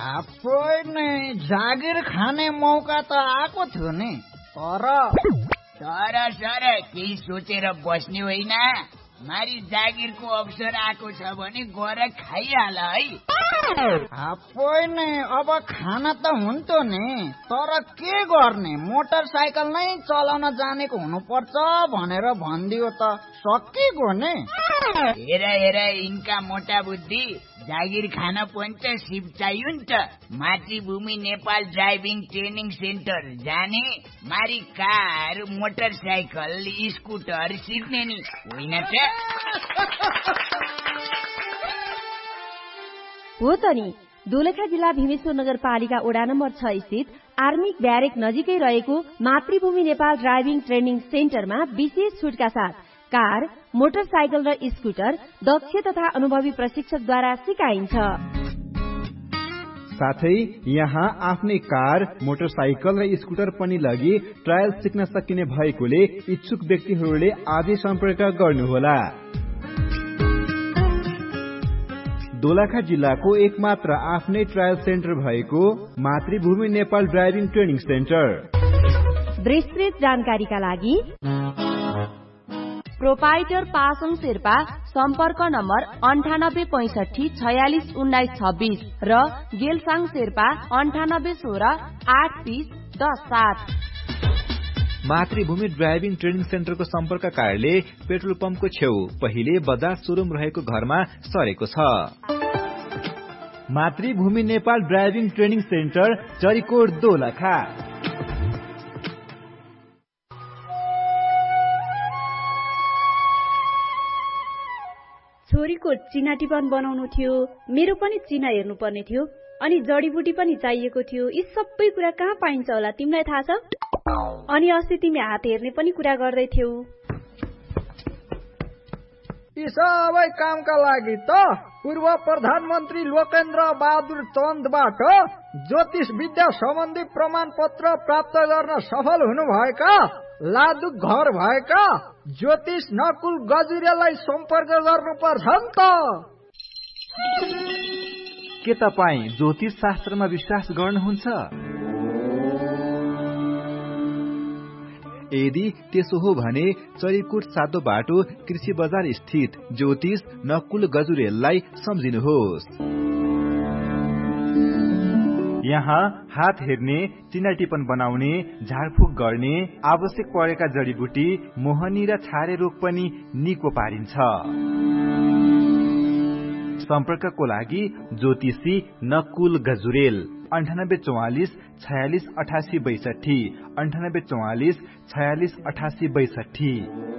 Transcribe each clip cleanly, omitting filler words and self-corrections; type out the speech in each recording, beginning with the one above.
नै जागिर खाने मौका त आएको थियो नि, तर केही सोचेर बस्ने होइन। मारी जागिरको अवसर आएको छ भने गएर खाइहाल है। नै अब खाना त हुन्थ्यो नि, तर के गर्ने, मोटरसाइकल नै चलाउन जानेको हुनुपर्छ भनेर भनिदियो त सकिगयो नि। हेर यिनका मोटा बुद्धि, जागिर खान पनि त सिप चाहियो नि त। मातृभूमि नेपाल ड्राइभिङ ट्रेनिङ सेन्टर जाने, मारी कार, मोटरसाइकल, स्कुटर सिक्ने नि होइन त। हो त नि। दोलखा जिल्ला भीमेश्वर नगरपालिका वडा नम्बर 6 स्थित आर्मी ब्यारेक नजिकै रहेको मातृभूमि नेपाल ड्राइभिङ ट्रेनिङ सेन्टरमा विशेष छुटका साथ कार, मोटरसाइकल र स्कुटर दक्ष तथा अनुभवी प्रशिक्षकद्वारा सिकाइन्छ। साथै यहाँ आफ्नै कार, मोटरसाइकल र स्कुटर पनि लगी ट्रायल सिक्न सकिने भएकोले इच्छुक व्यक्तिहरूले आजै सम्पर्क गर्नुहोला। दोलखा जिल्लाको एकमात्र आफ्नै ट्रायल सेन्टर भएको मातृभूमि नेपाल ड्राइभिङ ट्रेनिङ सेन्टर। विस्तृत जानकारीका लागि प्रोपाइटर पासङ शेर्पा, सम्पर्क नम्बर 9865 46 19 26 र गेलसाङ शेर्पा 98 16 8 30 10 7। मातृभूमि ड्राइभिङ ट्रेनिङ सेन्टरको सम्पर्क कार्यालय पेट्रोल पम्पको छेउ पहिले बजाज सोरुम रहेको घरमा सरेको छ। मातृभूमि Nepal driving training centre, Charikot, Dolakha. छोरीको चिना टिपन बनाउनु थियो, मेरो पनि चिना हेर्नु पर्ने थियो, अनि जडीबुटी पनि चाहिएको थियो। यी सबै कुरा कहाँ पाइन्छ होला, तिमीलाई थाहा छ? अनि अस्ति तिमी हात हेर्ने पनि कुरा गर्दै थियौ। यी सबै कामका लागि त पूर्व प्रधानमन्त्री लोकेन्द्र बहादुर चन्दबाट ज्योतिष विद्या सम्बन्धी प्रमाण पत्र प्राप्त गर्न सफल हुनुभएका लादु घर भएका ज्योतिष नकुल गजुरेलाई सम्पर्क गर्नुपर्छ नि त। के तपाईँ ज्योतिष शास्त्रमा विश्वास गर्नुहुन्छ? यदि त्यसो हो भने चरीकोट सातो बाटो कृषि बजार स्थित ज्योतिष नकुल गजुरेललाई सम्झिनुहोस्। यहाँ हात हेर्ने, चिना टिपन बनाउने, झाडफुक गर्ने, आवश्यक परेका जडीबुटी, मोहनी र छारे रोग पनि निको पारिन्छ। सम्पर्कको लागि ज्योतिषी नकुल गजुरेल 9844 46 88 62 9844 46 88 62।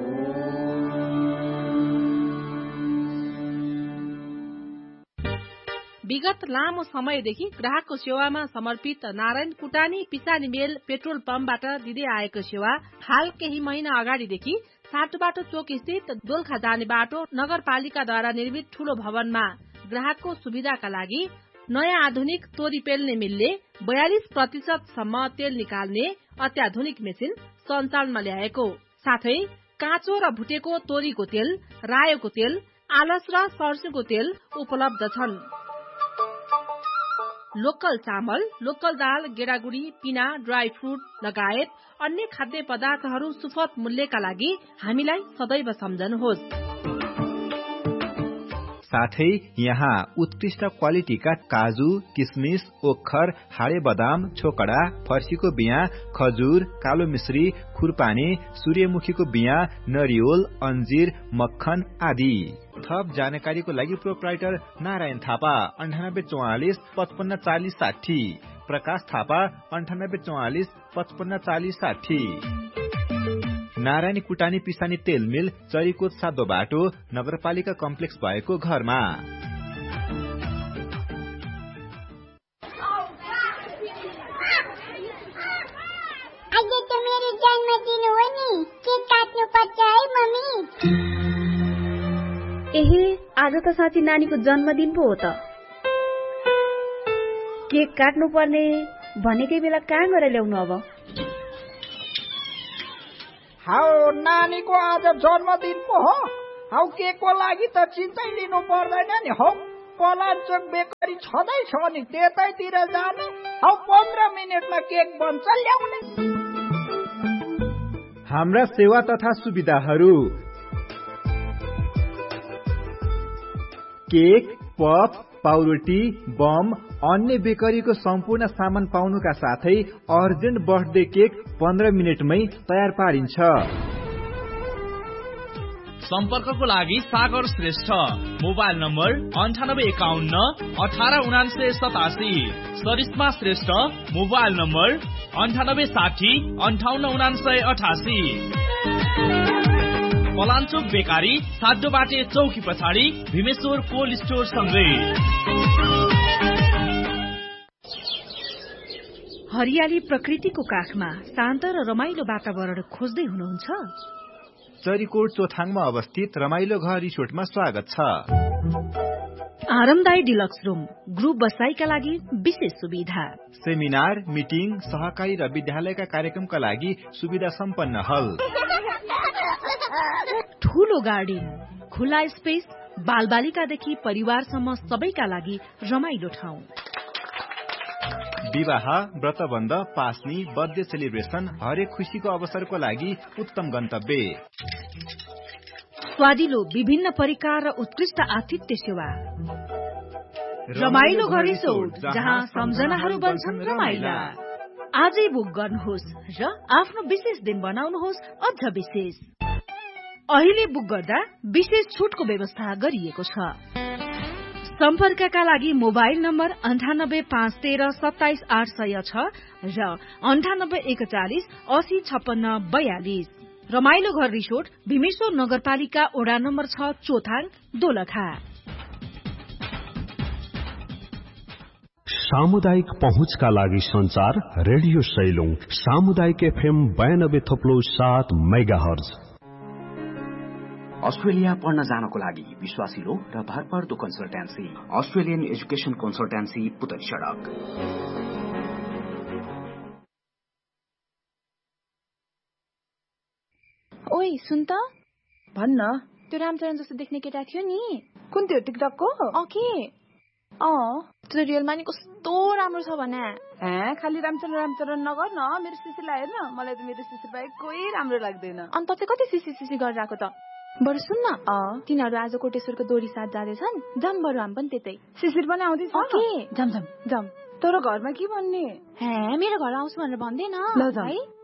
विगत लामो समयदेखि ग्राहकको सेवामा समर्पित नारायण कुटानी पिसानी मेल पेट्रोल पम्पबाट दिँदै आएको सेवा हाल केही महिना अगाडिदेखि सातोबाटो चोक स्थित दोलखा जाने बाटो नगरपालिकाद्वारा निर्मित ठूलो भवनमा ग्राहकको सुविधाका लागि नयाँ आधुनिक तोरी पेल्ने मिलले 42% सम्म तेल निकाल्ने अत्याधुनिक मेसिन सञ्चालनमा ल्याएको साथै काँचो र भुटेको तोरीको तेल, रायोको तेल, आलस र सर्स्युको तेल उपलब्ध छन्। लोकल चामल, लोकल दाल, गेडागुडी, पिना, ड्राई फ्रुट लगायत अन्य खाद्य पदार्थहरू सुपथ मूल्यका लागि हामीलाई सदैव सम्झनुहोस्। साथै यहाँ उत्कृष्ट क्वालिटीका काजु, किसमिस, ओखर, हाडे बदाम, छोकडा, फर्सीको बिया, खजुर, कालो मिश्री, खुरपानी, सूर्यमुखीको बिया, नरिवल, अन्जीर, मक्खन आदि। थप जानकारीको लागि प्रोप्राइटर नारायण थापा 9844 55 40 60, प्रकाश थापा 9844 55 40 60। नारायणी कुटानी पिसानी तेल मिल, चरीकोट सातो बाटो नगरपालिका कम्प्लेक्स भएको घरमा। आज तो मेरो जन्मदिन हो नि, केक काट्नु पर्छ है मम्मी। एहे, आज त साँच्ची नानीको जन्मदिन पो हो त। केक काट्नु पर्ने भनेकै बेला कहाँ गएर ल्याउनु अब? हाउ नानीको आज जन्मदिन पो हो, हाउ केकको लागि त चिन्तै लिनु पर्दैन नि हौ। पलाञ्चोक बेकरी छँदैछ नि त्यतैतिर जाने। अब 15 मिनेटमा केक बन्छ ल्याउने। हाम्रा सेवा तथा सुविधाहरू: केक, पफ, पाउरोटी, बम, अन्य बेकरीको सम्पूर्ण सामान पाउनुका साथै अर्जेन्ट बर्थडे केक 15 मिनेटमै तयार पारिन्छ। सम्पर्कको लागि सागर Shrestha, mobile number 9851189987। सरिस्मा Shrestha, mobile number 9860589988। Palanchok बेकारी, साड्डोबाटे चौकी पछाडि, भीमेश्वर कोल्ड स्टोर सँगै। हरियाली प्रकृतिको काखमा शान्त र रमाइलो वातावरण खोज्दै हुनुहुन्छ? चरीकोट चोथाङमा अवस्थित रमाइलो घर रिसोर्टमा स्वागत छ। आरामदायी डिलक्स रूम, ग्रुप बसाइका लागि विशेष सुविधा, सेमिनार, मिटिङ, सहकारी र विद्यालयका कार्यक्रमका लागि सुविधा सम्पन्न हल, ठूलो गार्डन, खुला स्पेस, बालबालिकादेखि परिवारसम्म सबैका लागि रमाइलो ठाउँ। विवाह, व्रतबन्ध, पास्नी, बर्थडे सेलिब्रेसन, हरेक खुशीको अवसरको लागि उत्तम गन्तव्य। स्वादिलो विभिन्न परिकार र उत्कृष्ट आतिथ्य सेवा। रमाइलो घर रिसोर्ट, जहाँ सम्झनाहरू बन्छन् रमाइला। आजै बुक गर्नुहोस् र आफ्नो विशेष दिन बनाउनुहोस् अझ विशेष। अहिले बुक गर्दा विशेष छुटको व्यवस्था गरिएको छ। सम्पर्कका लागि मोबाइल नम्बर 9851378806 र 9814805642। रमाइलो घर रिसोर्ट, भीमेश्वर नगरपालिका वडा नम्बर 6, चोथाङ, दोलखा। सामुदायिक पहुँचका लागि संचार रेडियो सैलुङ, सामुदायिक FM 92.7 मेगाहर्ज। अस्ट्रेलिया पढ्न जानको लागि विश्वासिलो र भरपर्दो कन्सल्टेन्सी अस्ट्रेलियन एजुकेसन कन्सल्टेन्सी, पुतली सडक। ओइ सुन त, भन्न। त्यो रामचरण जस्तो देख्ने केटा थियो नि। कुन त्यो टिकटकको? के त्यो रियलमा नि कस्तो राम्रो छ भने। खालि रामचरण नगर न, मेरो सिसीलाई हेर्न, मलाई त मेरो सिसी बाहेक कोही राम्रो लाग्दैन। अनि त चाहिँ कति सिसी गरिरहेको त? बरु सुन न, तिनीहरू आज कोटेश्वरको दोरी साथ जाँदैछन्, जाम बरु हामी पनि त्यतै। शिशिर पनि आउँदैछ? जाम। तर घरमा के भन्ने? मेरो घर आउँछु भनेर भन्दैन ल।